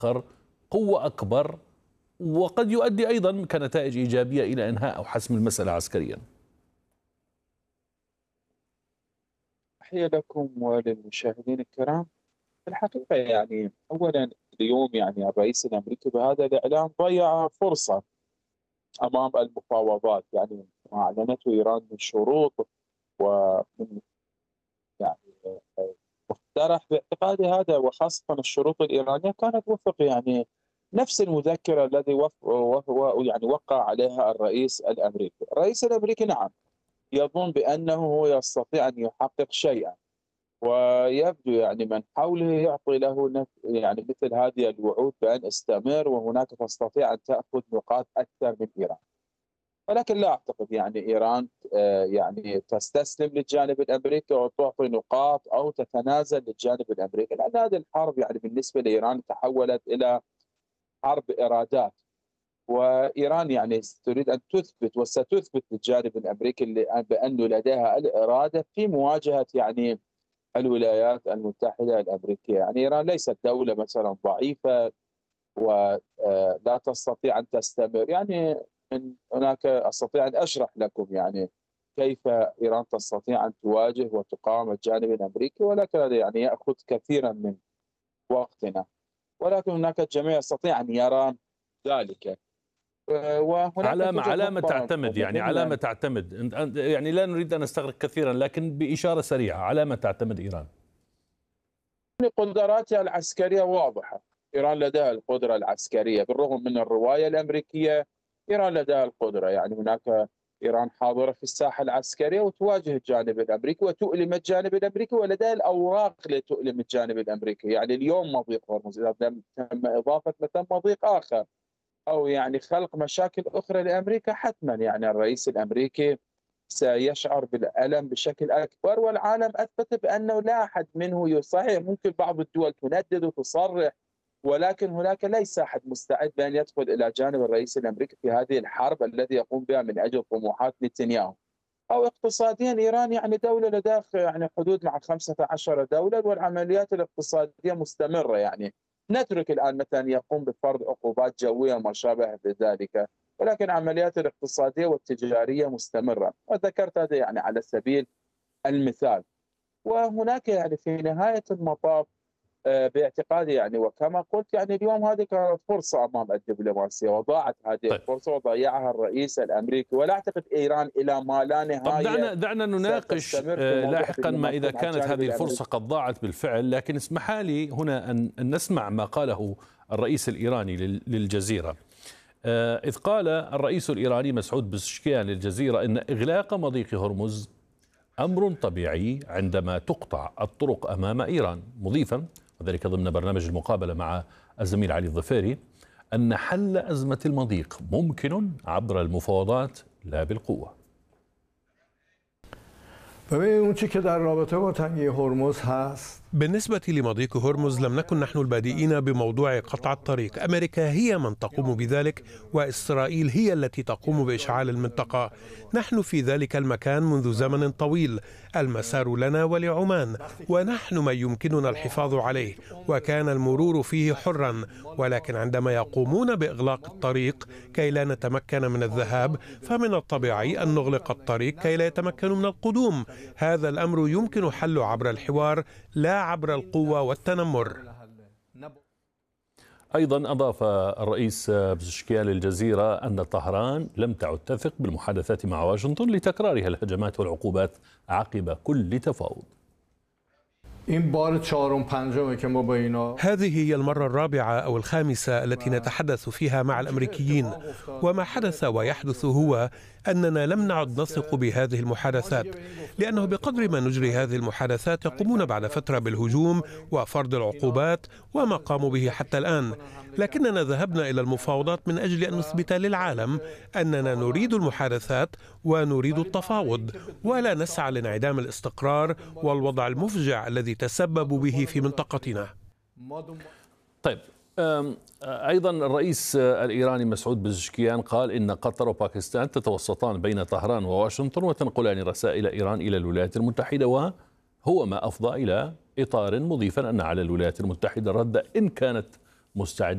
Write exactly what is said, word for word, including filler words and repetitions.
قوة أكبر، وقد يؤدي أيضا كنتائج إيجابية إلى إنهاء أو حسم المسألة عسكريا. تحية لكم وللمشاهدين الكرام. في الحقيقة يعني أولا اليوم يعني الرئيس الأمريكي بهذا الإعلان ضيع فرصة أمام المفاوضات، يعني ما أعلنته إيران من شروط ومن يعني مقترح باعتقادي هذا، وخاصة الشروط الإيرانية كانت وفق يعني نفس المذكرة الذي وهو يعني وقع عليها الرئيس الأمريكي. الرئيس الأمريكي نعم يظن بأنه هو يستطيع أن يحقق شيئا، ويبدو يعني من حوله يعطي له يعني مثل هذه الوعود بأن استمر وهناك تستطيع أن تأخذ نقاط أكثر من إيران. ولكن لا أعتقد يعني إيران يعني تستسلم للجانب الأمريكي وتعطي نقاط أو تتنازل للجانب الأمريكي، لأن هذه الحرب يعني بالنسبة لإيران تحولت إلى حرب إرادات، وإيران يعني تريد أن تثبت وستثبت للجانب الأمريكي بأن لديها الإرادة في مواجهة يعني الولايات المتحدة الأمريكية. يعني إيران ليست دولة مثلا ضعيفة ولا تستطيع أن تستمر. يعني من هناك أستطيع أن أشرح لكم يعني كيف إيران تستطيع أن تواجه وتقاوم الجانب الأمريكي، ولكن هذا يعني يأخذ كثيرا من وقتنا، ولكن هناك الجميع يستطيع أن يرى ذلك. وهناك علامة علامة تعتمد يعني علامة تعتمد يعني لا نريد أن نستغرق كثيرا، لكن بإشارة سريعة علامة تعتمد إيران. قدراتها العسكرية واضحة، إيران لديها القدرة العسكرية بالرغم من الرواية الأمريكية. إيران لديها القدرة، يعني هناك إيران حاضرة في الساحة العسكرية وتواجه الجانب الأمريكي وتؤلم الجانب الأمريكي، ولديها الأوراق لتؤلم الجانب الأمريكي. يعني اليوم مضيق هرمز إذا تم إضافة مثلا مضيق آخر أو يعني خلق مشاكل أخرى لأمريكا، حتما يعني الرئيس الأمريكي سيشعر بالألم بشكل أكبر. والعالم أثبت بأنه لا أحد منه صحيح، ممكن بعض الدول تندد وتصرح، ولكن هناك ليس أحد مستعد بأن يدخل إلى جانب الرئيس الأمريكي في هذه الحرب التي يقوم بها من أجل طموحات نتنياهو. أو اقتصاديا إيران يعني دولة لديها يعني حدود مع خمسة عشر دولة، والعمليات الاقتصادية مستمرة. يعني نترك الآن مثلا يقوم بفرض عقوبات جوية وما شابه ذلك، ولكن عمليات الاقتصادية والتجارية مستمرة، وذكرت هذا يعني على سبيل المثال. وهناك يعني في نهاية المطاف باعتقادي يعني وكما قلت يعني اليوم هذه كانت فرصة أمام الدبلوماسية وضاعت هذه طيب. الفرصة وضيعها الرئيس الأمريكي، ولا أعتقد إيران إلى ما لا نهاية. طب دعنا دعنا نناقش لاحقا ما إذا كانت هذه الفرصة قد ضاعت بالفعل، لكن اسمح لي هنا أن نسمع ما قاله الرئيس الإيراني للجزيرة، إذ قال الرئيس الإيراني مسعود بزشكيان للجزيرة إن إغلاق مضيق هرمز أمر طبيعي عندما تقطع الطرق أمام إيران، مضيفا وذلك ضمن برنامج المقابلة مع الزميل علي الظفيري أن حل أزمة المضيق ممكن عبر المفاوضات لا بالقوة. بالنسبة لمضيق هرمز لم نكن نحن البادئين بموضوع قطع الطريق. أمريكا هي من تقوم بذلك، وإسرائيل هي التي تقوم بإشعال المنطقة. نحن في ذلك المكان منذ زمن طويل، المسار لنا ولعمان، ونحن من يمكننا الحفاظ عليه، وكان المرور فيه حرا. ولكن عندما يقومون بإغلاق الطريق كي لا نتمكن من الذهاب، فمن الطبيعي أن نغلق الطريق كي لا يتمكنوا من القدوم. هذا الأمر يمكن حله عبر الحوار لا عبر القوة والتنمر. أيضا أضاف الرئيس بزشكيان للجزيرة أن طهران لم تعد تثق بالمحادثات مع واشنطن لتكرارها الهجمات والعقوبات عقب كل تفاوض. هذه هي المرة الرابعة أو الخامسة التي نتحدث فيها مع الأمريكيين، وما حدث ويحدث هو أننا لم نعد نثق بهذه المحادثات، لأنه بقدر ما نجري هذه المحادثات يقومون بعد فترة بالهجوم وفرض العقوبات وما قاموا به حتى الآن. لكننا ذهبنا إلى المفاوضات من أجل أن نثبت للعالم أننا نريد المحادثات ونريد التفاوض، ولا نسعى لانعدام الاستقرار والوضع المفجع الذي تسببوا به في منطقتنا. طيب أيضا الرئيس الإيراني مسعود بزشكيان قال إن قطر وباكستان تتوسطان بين طهران وواشنطن وتنقلان رسائل إيران إلى الولايات المتحدة، وهو ما أفضى إلى إطار، مضيفا أن على الولايات المتحدة الرد إن كانت مستعدة